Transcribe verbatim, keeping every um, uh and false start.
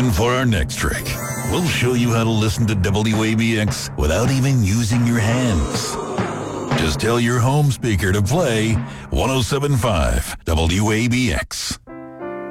And for our next trick, we'll show you how to listen to W A B X without even using your hands. Just tell your home speaker to play one oh seven point five W A B X.